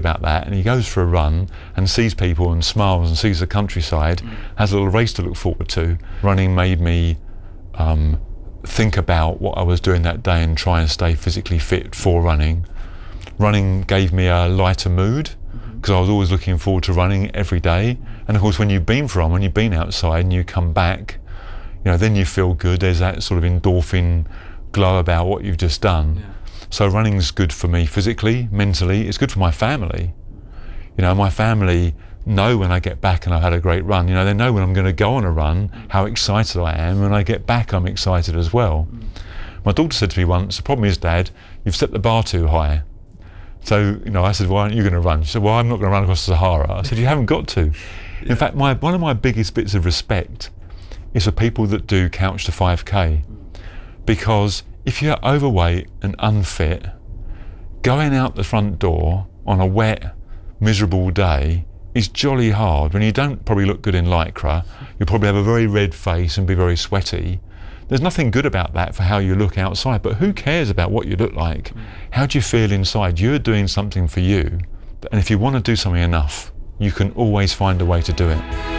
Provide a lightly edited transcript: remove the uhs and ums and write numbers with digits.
about that, and he goes for a run and sees people and smiles and sees the countryside, has a little race to look forward to. Running made me think about what I was doing that day and try and stay physically fit for running. Running gave me a lighter mood because I was always looking forward to running every day. And of course, when you've been outside and you come back, then you feel good. There's that sort of endorphin glow about what you've just done. So running's good for me physically, mentally. It's good for my family. My family know when I get back and I've had a great run. They know when I'm going to go on a run, how excited I am. When I get back, I'm excited as well. My daughter said to me once, the problem is, Dad, you've set the bar too high. So, I said, why aren't you going to run? She said, well, I'm not going to run across the Sahara. I said, you haven't got to. In fact, one of my biggest bits of respect is for people that do Couch to 5K. Because if you're overweight and unfit, going out the front door on a wet, miserable day is jolly hard. When you don't probably look good in Lycra, you'll probably have a very red face and be very sweaty. There's nothing good about that for how you look outside, but who cares about what you look like? How do you feel inside? You're doing something for you, and if you want to do something enough, you can always find a way to do it.